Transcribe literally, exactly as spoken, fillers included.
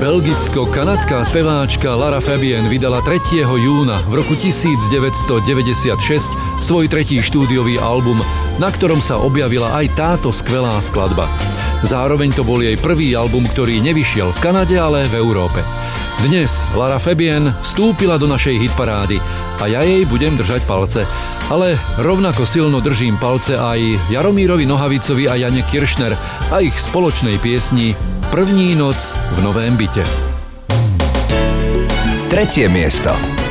Belgicko-kanadská speváčka Lara Fabian vydala tretieho júna v roku devätnásťstodeväťdesiatšesť svoj tretí štúdiový album, na ktorom sa objavila aj táto skvelá skladba. Zároveň to bol jej prvý album, ktorý nevyšiel v Kanade, ale v Európe. Dnes Lara Fabian vstúpila do našej hitparády a ja jej budem držať palce. Ale rovnako silno držím palce aj Jaromírovi Nohavicovi a Jane Kiršner a ich spoločnej piesni První noc v novém byte. Tretie miesto.